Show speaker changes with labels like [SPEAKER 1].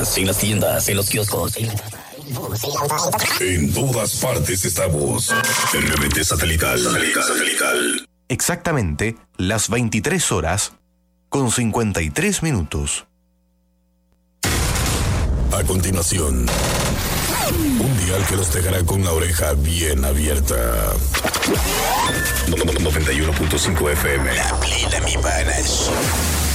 [SPEAKER 1] farmacias, en las tiendas, en los kioscos, en todas partes estamos. RBT Satelital.
[SPEAKER 2] Exactamente las 23 horas con 53 minutos.
[SPEAKER 1] A continuación, un dial que los dejará con la oreja bien abierta. 91.5 FM.
[SPEAKER 3] La plena, mi panas.